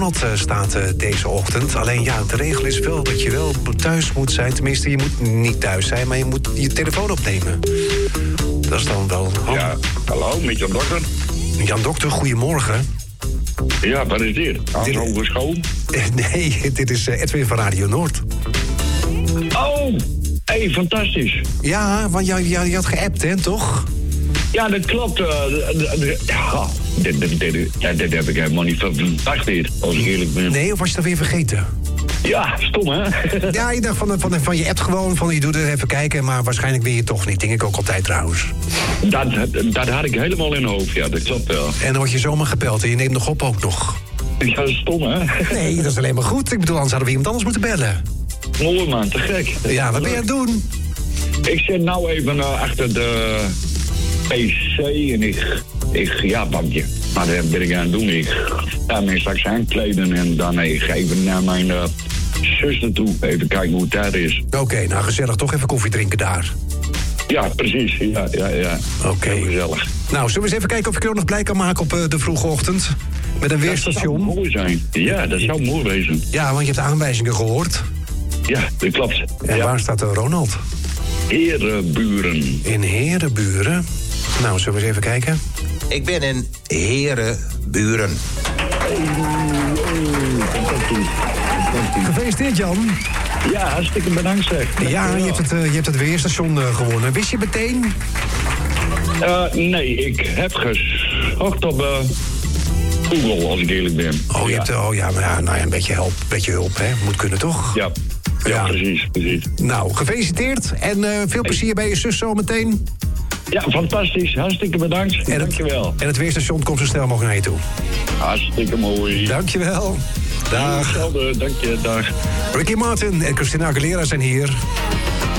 Ronald staat deze ochtend. Alleen ja, de regel is wel dat je wel thuis moet zijn. Tenminste, je moet niet thuis zijn, maar je moet je telefoon opnemen. Dat is dan wel handig. Ja, hallo, met Jan Dokter. Jan Dokter, goedemorgen. Ja, wat is dit? Hogeschool? Nee, dit is Edwin van Radio Noord. Oh, hey, fantastisch. Ja, want je had geappt, hè, toch? Ja, dat klopt. Dit heb ik helemaal niet verdacht hier, als ik eerlijk ben. Nee, of was je dat weer vergeten? Ja, stom, hè? Ja, je dacht van je appt gewoon, van je doet het even kijken, maar waarschijnlijk weer je toch niet. Denk ik ook altijd trouwens. Dat had ik helemaal in mijn hoofd, ja, dat klopt wel. En dan word je zomaar gebeld en je neemt nog op ook nog. Ja, dat is stom, hè? Nee, dat is alleen maar goed. Ik bedoel, anders hadden we iemand anders moeten bellen. Mooi, man, te gek. Ja, wat ben je aan het doen? Ik zit nou even achter de PC en ja, bankje. Maar dat ben ik aan het doen. Ik ga me straks aankleden en dan even naar mijn zuster toe. Even kijken hoe het daar is. Oké, nou gezellig. Toch even koffie drinken daar. Ja, precies. Ja. Oké. Heel gezellig. Nou, zullen we eens even kijken of ik er ook nog blij kan maken op de vroege ochtend? Met een weerstation. Dat zou mooi zijn. Ja, dat zou mooi wezen. Ja, want je hebt de aanwijzingen gehoord. Ja, dat klopt. En waar staat Ronald? Herenburen. In Herenburen. Nou, zullen we eens even kijken? Ik ben in Herenburen. Fantastisch. Gefeliciteerd, Jan. Ja, hartstikke bedankt, zeg. Ja, je hebt het weerstation gewonnen. Wist je meteen? Nee, ik heb gezocht op Google, als ik eerlijk ben. Oh, je hebt, maar een beetje hulp, hè? Moet kunnen, toch? Ja, precies. Nou, gefeliciteerd en veel plezier bij je zus zo meteen. Ja, fantastisch. Hartstikke bedankt. Dankjewel. En het weerstation komt zo snel mogelijk naar je toe. Hartstikke mooi. Dankjewel. Dag. Hetzelfde, dank je, dag. Ricky Martin en Christina Aguilera zijn hier.